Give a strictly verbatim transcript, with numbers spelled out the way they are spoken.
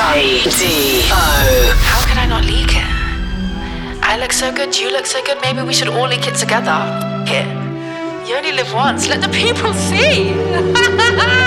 Radio. How could I not leak it? I look so good, you look so good, maybe we should all leak it together. Here. You only live once, let the people see.